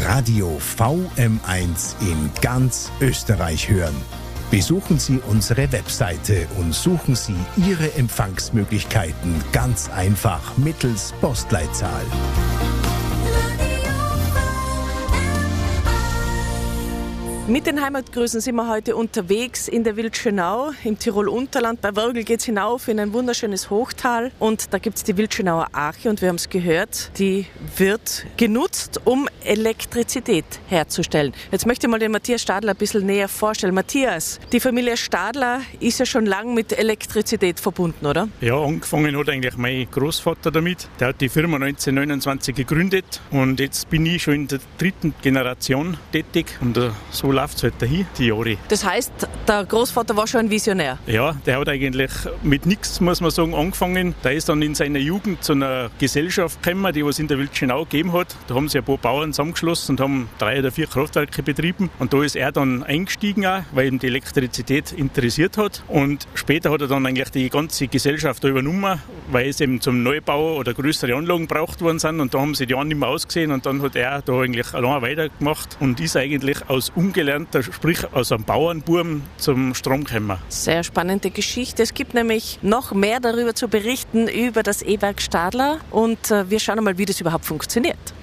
Radio VM1 in ganz Österreich hören. Besuchen Sie unsere Webseite und suchen Sie Ihre Empfangsmöglichkeiten ganz einfach mittels Postleitzahl. Mit den Heimatgrüßen sind wir heute unterwegs in der Wildschönau, im Tirol-Unterland. Bei Wörgl geht es hinauf in ein wunderschönes Hochtal und da gibt es die Wildschönauer Arche und wir haben es gehört, die wird genutzt, um Elektrizität herzustellen. Jetzt möchte ich mal den Matthias Stadler ein bisschen näher vorstellen. Matthias, die Familie Stadler ist ja schon lange mit Elektrizität verbunden, oder? Ja, angefangen hat eigentlich mein Großvater damit. Der hat die Firma 1929 gegründet und jetzt bin ich schon in der 3. Generation tätig und so läuft es halt dahin, die Jahre. Das heißt, der Großvater war schon ein Visionär? Ja, der hat eigentlich mit nichts, muss man sagen, angefangen. Der ist dann in seiner Jugend zu einer Gesellschaft gekommen, die es in der Wildschönau gegeben hat. Da haben sich ein paar Bauern zusammengeschlossen und haben 3 oder 4 Kraftwerke betrieben. Und da ist er dann eingestiegen, auch, weil ihm die Elektrizität interessiert hat. Und später hat er dann eigentlich die ganze Gesellschaft da übernommen, weil es eben zum Neubau oder größere Anlagen gebraucht worden sind. Und da haben sie die anderen nicht mehr ausgesehen. Und dann hat er da eigentlich allein weitergemacht und ist eigentlich aus ungelernter, sprich aus einem Bauernbuben zum Strom gekommen. Sehr spannende Geschichte. Es gibt nämlich noch mehr darüber zu berichten, über das E-Werk Stadler. Und wir schauen mal, wie das überhaupt funktioniert.